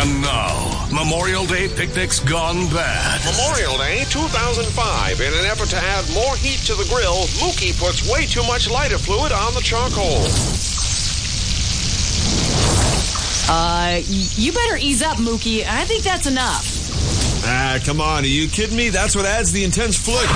And now, Memorial Day picnics gone bad. Memorial Day 2005. In an effort to add more heat to the grill, Mookie puts way too much lighter fluid on the charcoal. You better ease up, Mookie. I think that's enough. Come on. Are you kidding me? That's what adds the intense fluid.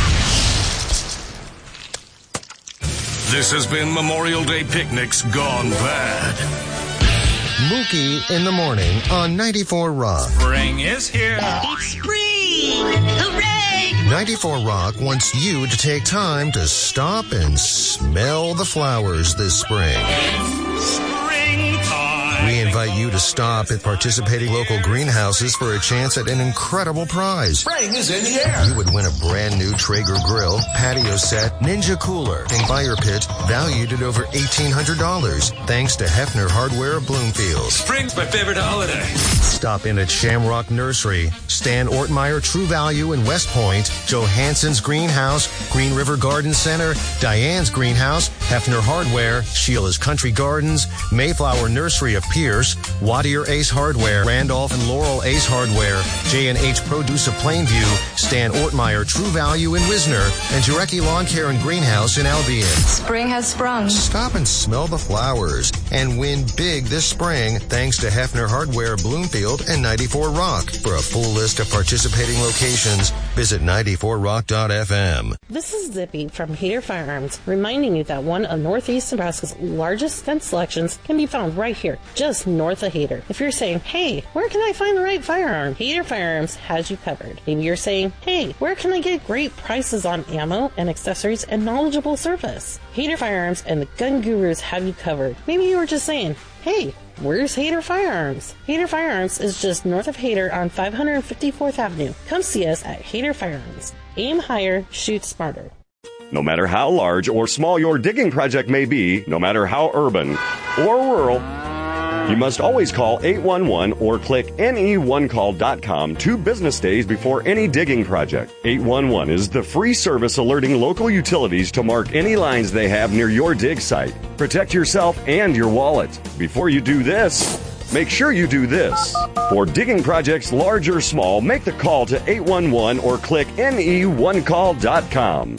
This has been Memorial Day picnics gone bad. Mookie in the morning on 94 Rock. Spring is here. It's spring! Hooray! 94 Rock wants you to take time to stop and smell the flowers this spring. We invite you to stop at participating local greenhouses for a chance at an incredible prize. Spring is in the air. You would win a brand new Traeger grill, patio set, Ninja cooler, and fire pit valued at over $1,800 thanks to Hefner Hardware of Bloomfield. Spring's my favorite holiday. Stop in at Shamrock Nursery, Stan Ortmeyer True Value in West Point, Johansson's Greenhouse, Green River Garden Center, Diane's Greenhouse, Hefner Hardware, Sheila's Country Gardens, Mayflower Nursery of Pierce, Wattier Ace Hardware, Randolph and Laurel Ace Hardware, J&H Produce of Plainview, Stan Ortmeyer True Value in Wisner, and Jarecki Lawn Care and Greenhouse in Albion. Spring has sprung. Stop and smell the flowers and win big this spring thanks to Hefner Hardware Bloomfield and 94 Rock. For a full list of participating locations, visit 94rock.fm. This is Zippy from Hater Firearms, reminding you that one of Northeast Nebraska's largest gun selections can be found right here, just north of Hater. If you're saying, hey, where can I find the right firearm? Hater Firearms has you covered. Maybe you're saying, hey, where can I get great prices on ammo and accessories and knowledgeable service? Hater Firearms and the Gun Gurus have you covered. Maybe you were just saying, hey, where's Hater Firearms? Hater Firearms is just north of Hater on 554th Avenue. Come see us at Hater Firearms. Aim higher, shoot smarter. No matter how large or small your digging project may be, no matter how urban or rural, you must always call 811 or click ne1call.com 2 business days before any digging project. 811 is the free service alerting local utilities to mark any lines they have near your dig site. Protect yourself and your wallet. Before you do this, make sure you do this. For digging projects large or small, make the call to 811 or click ne1call.com.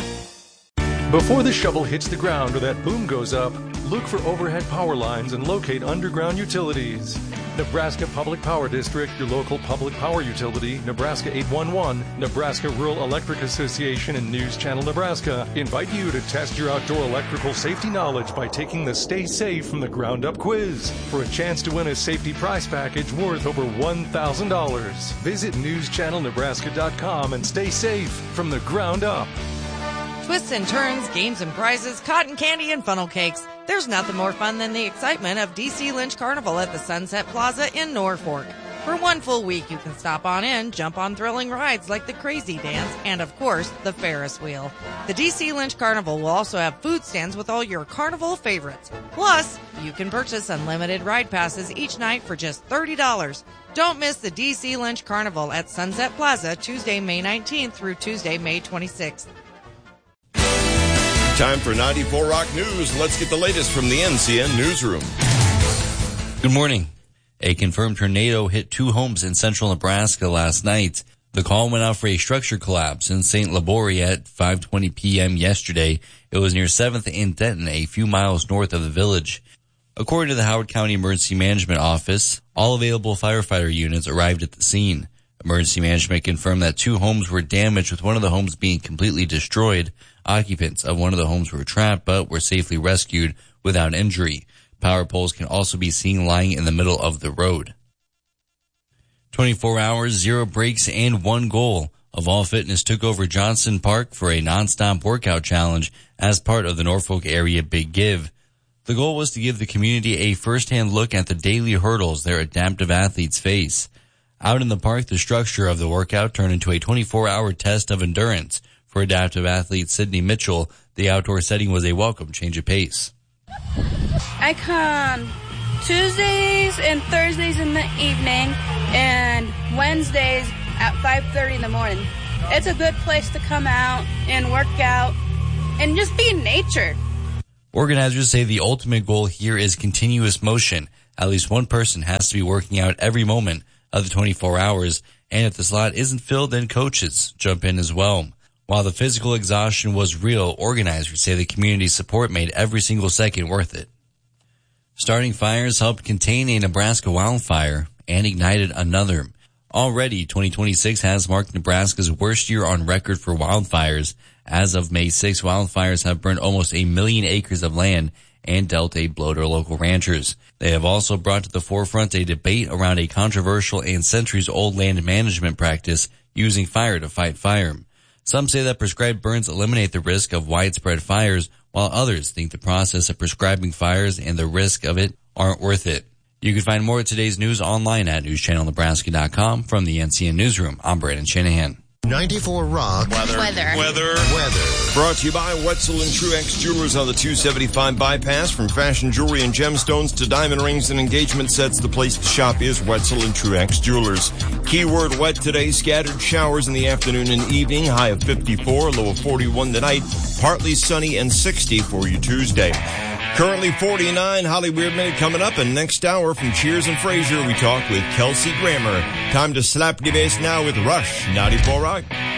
Before the shovel hits the ground or that boom goes up, look for overhead power lines and locate underground utilities. Nebraska Public Power District, your local public power utility, Nebraska 811, Nebraska Rural Electric Association, and News Channel Nebraska invite you to test your outdoor electrical safety knowledge by taking the Stay Safe from the Ground Up quiz for a chance to win a safety prize package worth over $1,000. Visit newschannelnebraska.com and stay safe from the ground up. Twists and turns, games and prizes, cotton candy and funnel cakes. There's nothing more fun than the excitement of DC Lynch Carnival at the Sunset Plaza in Norfolk. For one full week, you can stop on in, jump on thrilling rides like the Crazy Dance, and of course, the Ferris wheel. The DC Lynch Carnival will also have food stands with all your carnival favorites. Plus, you can purchase unlimited ride passes each night for just $30. Don't miss the DC Lynch Carnival at Sunset Plaza Tuesday, May 19th through Tuesday, May 26th. Time for 94 Rock News. Let's get the latest from the NCN Newsroom. Good morning. A confirmed tornado hit 2 homes in central Nebraska last night. The call went out for a structure collapse in St. Laborie at 5:20 p.m. yesterday. It was near 7th and Denton, a few miles north of the village. According to the Howard County Emergency Management Office, all available firefighter units arrived at the scene. Emergency management confirmed that 2 homes were damaged, with one of the homes being completely destroyed. Occupants of one of the homes were trapped but were safely rescued without injury. Power poles can also be seen lying in the middle of the road. 24 hours, 0 breaks, and 1 goal. Evolve Fitness took over Johnson Park for a nonstop workout challenge as part of the Norfolk area Big Give. The goal was to give the community a first-hand look at the daily hurdles their adaptive athletes face. Out in the park, the structure of the workout turned into a 24-hour test of endurance. For adaptive athlete Sydney Mitchell, the outdoor setting was a welcome change of pace. I come Tuesdays and Thursdays in the evening and Wednesdays at 5:30 in the morning. It's a good place to come out and work out and just be in nature. Organizers say the ultimate goal here is continuous motion. At least one person has to be working out every moment of the 24 hours. And if the slot isn't filled, then coaches jump in as well. While the physical exhaustion was real, organizers say the community support made every single second worth it. Starting fires helped contain a Nebraska wildfire and ignited another. Already, 2026 has marked Nebraska's worst year on record for wildfires. As of May 6, wildfires have burned almost 1 million acres of land and dealt a blow to local ranchers. They have also brought to the forefront a debate around a controversial and centuries-old land management practice using fire to fight fire. Some say that prescribed burns eliminate the risk of widespread fires, while others think the process of prescribing fires and the risk of it aren't worth it. You can find more of today's news online at newschannelnebraska.com. From the NCN Newsroom, I'm Brandon Shanahan. 94 Rock. Weather. Brought to you by Wetzel and Truex Jewelers on the 275 bypass. From fashion jewelry and gemstones to diamond rings and engagement sets, the place to shop is Wetzel and Truex Jewelers. Keyword wet today. Scattered showers in the afternoon and evening. High of 54, low of 41 tonight. Partly sunny and 60 for you Tuesday. Currently 49, Hollywood Minute coming up, and next hour from Cheers and Frasier, we talk with Kelsey Grammer. Time to slap the bass now with Rush, 94 Rock.